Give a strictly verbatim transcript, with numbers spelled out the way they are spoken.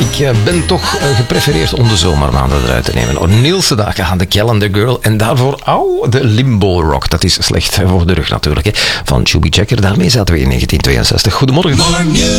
ik uh, ben toch uh, geprefereerd om de zomermaanden eruit te nemen. O'Neill Sedaka aan de Calendar Girl. En daarvoor, auw, de Limbo Rock. Dat is slecht voor de rug natuurlijk. Hè. Van Chubby Checker. Daarmee zaten we in negentien tweeënzestig. Goedemorgen.